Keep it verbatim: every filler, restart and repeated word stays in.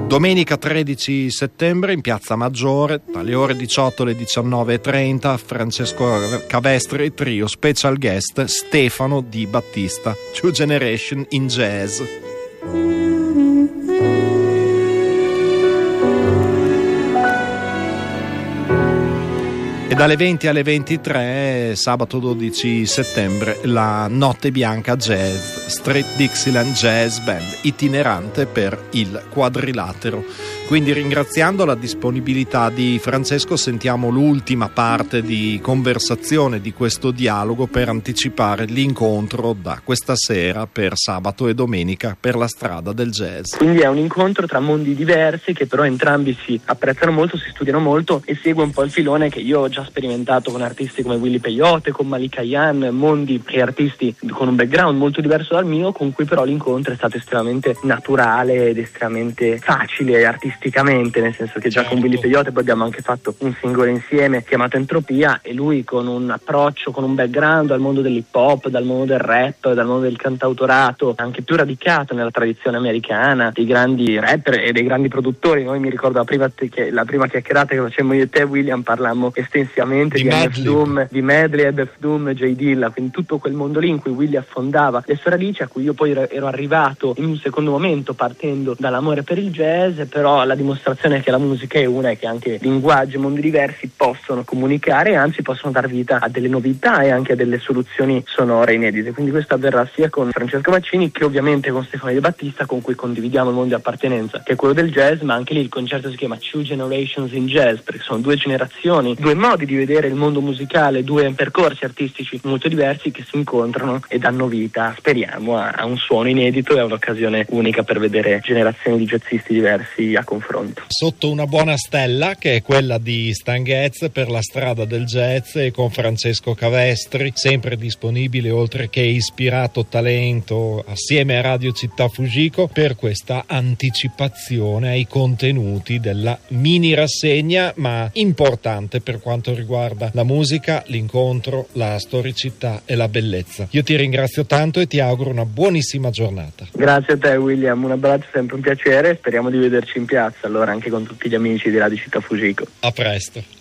Domenica tredici settembre in Piazza Maggiore, dalle ore diciotto alle diciannove e trenta, Francesco Cavestri Trio, special guest Stefano Di Battista, Two Generation in Jazz. E dalle venti alle ventitré, sabato dodici settembre, la Notte Bianca Jazz, Street Dixieland Jazz Band, itinerante per il Quadrilatero. Quindi, ringraziando la disponibilità di Francesco, sentiamo l'ultima parte di conversazione di questo dialogo per anticipare l'incontro da questa sera per sabato e domenica per la strada del jazz. Quindi è un incontro tra mondi diversi che però entrambi si apprezzano molto, si studiano molto e segue un po' il filone che io ho già sperimentato con artisti come Willy Peyote, con Malika Ayane, mondi e artisti con un background molto diverso dal mio, con cui però l'incontro è stato estremamente naturale ed estremamente facile artisticamente, nel senso che già certo. Con Willy Peyote poi abbiamo anche fatto un singolo insieme chiamato Entropia, e lui con un approccio, con un background dal mondo dell'hip hop, dal mondo del rap, dal mondo del cantautorato, anche più radicato nella tradizione americana dei grandi rapper e dei grandi produttori. Noi, mi ricordo la prima, che, la prima chiacchierata che facemmo io e te, William, parlammo estensivamente di, di M F Doom, di Medley, M F Doom, J Dilla, quindi tutto quel mondo lì in cui Willy affondava le sue radici, a cui io poi ero arrivato in un secondo momento partendo dall'amore per il jazz. Però la dimostrazione che la musica è una e che anche linguaggi e mondi diversi possono comunicare e anzi possono dar vita a delle novità e anche a delle soluzioni sonore inedite. Quindi questo avverrà sia con Francesco Maccini che ovviamente con Stefano Di Battista, con cui condividiamo il mondo di appartenenza che è quello del jazz, ma anche lì il concerto si chiama Two Generations in Jazz, perché sono due generazioni, due modi di vedere il mondo musicale, due percorsi artistici molto diversi che si incontrano e danno vita, speriamo, a, a un suono inedito e a un'occasione unica per vedere generazioni di jazzisti diversi a confronto. Sotto una buona stella, che è quella di Stan Getz, per la strada del jazz, e con Francesco Cavestri, sempre disponibile oltre che ispirato talento assieme a Radio Città Fujiko, per questa anticipazione ai contenuti della mini rassegna, ma importante per quanto riguarda la musica, l'incontro, la storicità e la bellezza. Io ti ringrazio tanto e ti auguro una buonissima giornata. Grazie a te, William, un abbraccio, sempre un piacere, speriamo di vederci in piazza allora anche con tutti gli amici di Radio Città Fujiko. A presto.